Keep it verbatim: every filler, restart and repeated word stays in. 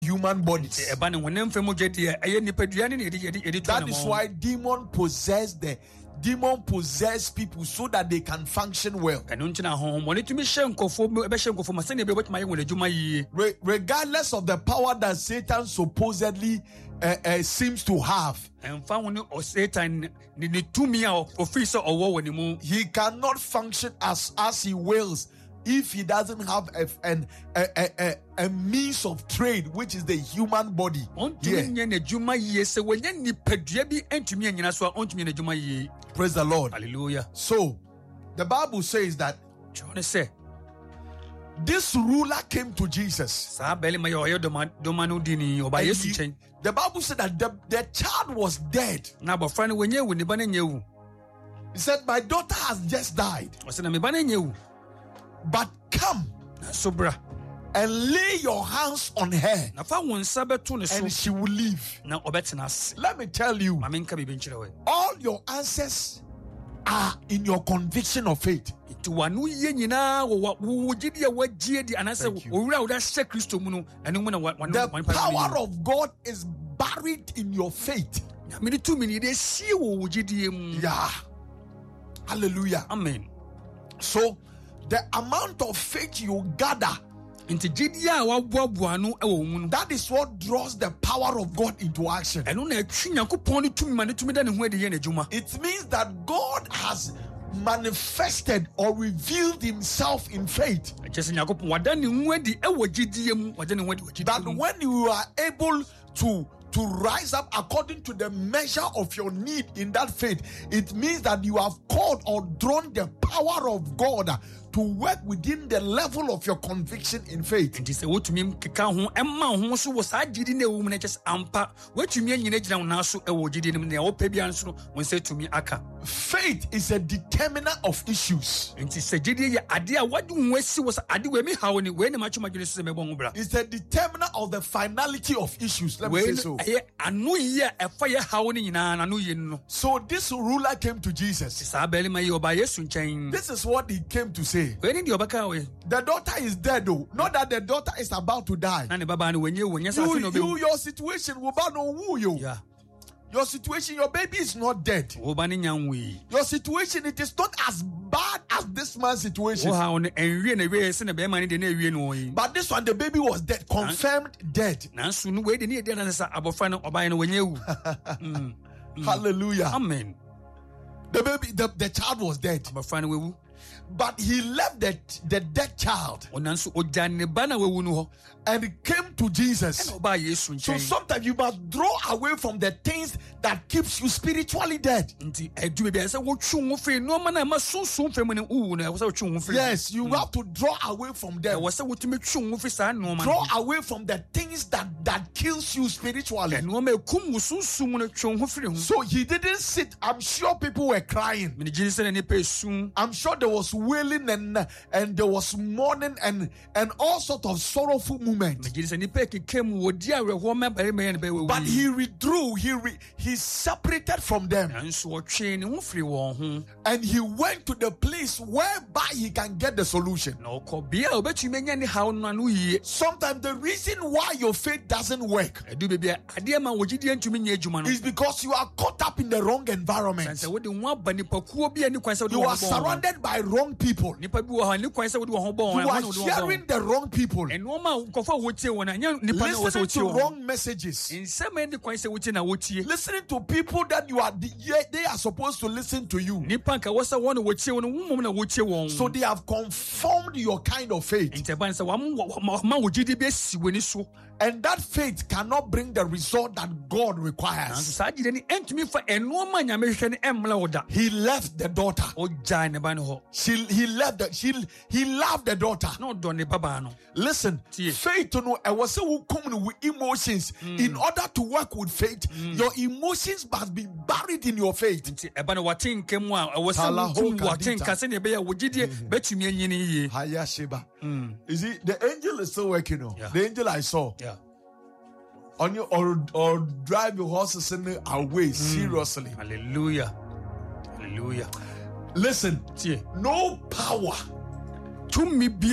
human bodies. That is why demon possess the demon possess people so that they can function well. Re- regardless of the power that Satan supposedly uh, uh, seems to have, he cannot function as as he wills if he doesn't have a, an, a, a, a, a means of trade, which is the human body. Yeah. Praise the Lord. Hallelujah. So, the Bible says that this ruler came to Jesus. And he, the Bible said that the, the child was dead. He said, my daughter has just died. But come and lay your hands on her and she will live. Let me tell you, all your answers are in your conviction of faith. Thank you. The power of God is buried in your faith. Yeah. Hallelujah. Amen. So the amount of faith you gather, that is what draws the power of God into action. It means that God has manifested or revealed himself in faith. That when you are able to to rise up according to the measure of your need in that faith, it means that you have called or drawn the power of God to work within the level of your conviction in faith. Faith is a determiner of issues. It's a determiner of the finality of issues. Let me say so. So this ruler came to Jesus. This is what he came to say. The daughter is dead, though. Not that the daughter is about to die. You, you, your situation will not know who you. Yeah. Your situation, your baby is not dead. Your situation, it is not as bad as this man's situation. But this one, the baby was dead, confirmed dead. Hallelujah. Amen. The baby, the, the child was dead. But he left the, the dead child and came to Jesus. So sometimes you must draw away from the things that keeps you spiritually dead. Yes, you have to draw away from them. Draw away from the things that, that kills you spiritually. So he didn't sit. I'm sure people were crying. I'm sure there was wailing and and there was mourning and and all sorts of sorrowful moments. But he withdrew. He re, he separated from them, and he went to the place whereby he can get the solution. Sometimes the reason why your faith doesn't work is because you are caught up in the wrong environment. You are surrounded by wrong people. You are hearing the wrong people. Listening to wrong messages. Listening to people that you are they are supposed to listen to you. So they have conformed your kind of faith. And that faith cannot bring the result that God requires. He left the daughter. She, he left the, she, he loved the daughter. Listen, faith to know I was so common with emotions. Mm. In order to work with faith, mm. your emotions must be buried in your faith. Mm. You see, the angel is still working on. Yeah. The angel I saw. Yeah. On your or or drive your horses in the away mm. seriously. Hallelujah. Hallelujah. Listen, yeah. no power to me be